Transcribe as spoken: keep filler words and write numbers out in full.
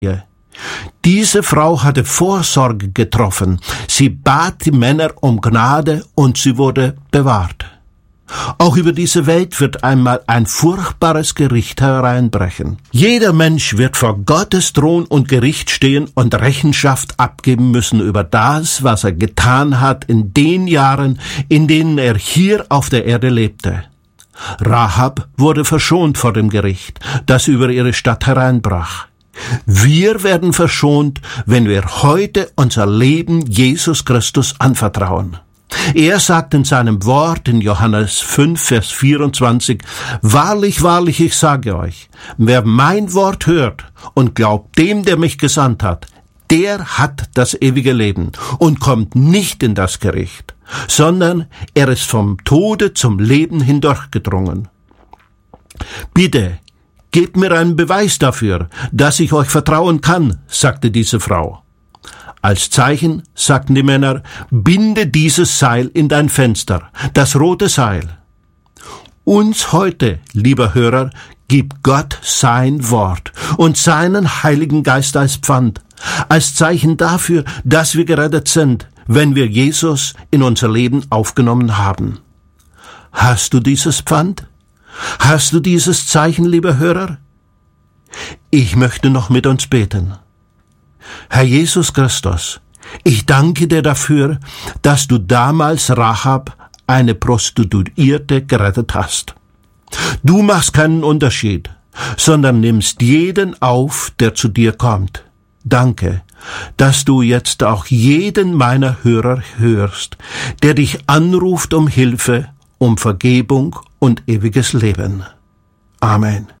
Diese Frau hatte Vorsorge getroffen. Sie bat die Männer um Gnade und sie wurde bewahrt. Auch über diese Welt wird einmal ein furchtbares Gericht hereinbrechen. Jeder Mensch wird vor Gottes Thron und Gericht stehen und Rechenschaft abgeben müssen über das, was er getan hat in den Jahren, in denen er hier auf der Erde lebte. Rahab wurde verschont vor dem Gericht, das über ihre Stadt hereinbrach. Wir werden verschont, wenn wir heute unser Leben Jesus Christus anvertrauen. Er sagt in seinem Wort in Johannes fünf, Vers vierundzwanzig, »Wahrlich, wahrlich, ich sage euch, wer mein Wort hört und glaubt dem, der mich gesandt hat, der hat das ewige Leben und kommt nicht in das Gericht, sondern er ist vom Tode zum Leben hindurchgedrungen. Bitte, gebt mir einen Beweis dafür, dass ich euch vertrauen kann«, sagte diese Frau. Als Zeichen, sagten die Männer, binde dieses Seil in dein Fenster, das rote Seil. Uns heute, lieber Hörer, gibt Gott sein Wort und seinen Heiligen Geist als Pfand, als Zeichen dafür, dass wir gerettet sind, wenn wir Jesus in unser Leben aufgenommen haben. Hast du dieses Pfand? Hast du dieses Zeichen, lieber Hörer? Ich möchte noch mit uns beten. Herr Jesus Christus, ich danke dir dafür, dass du damals Rahab, eine Prostituierte, gerettet hast. Du machst keinen Unterschied, sondern nimmst jeden auf, der zu dir kommt. Danke, dass du jetzt auch jeden meiner Hörer hörst, der dich anruft um Hilfe, um Vergebung und ewiges Leben. Amen.